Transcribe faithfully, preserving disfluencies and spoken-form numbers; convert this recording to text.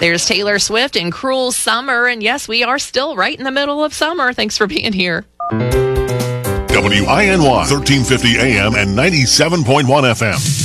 There's Taylor Swift and Cruel Summer. And yes, we are still right in the middle of summer. Thanks for being here. W I N Y, thirteen fifty A M and ninety-seven point one F M.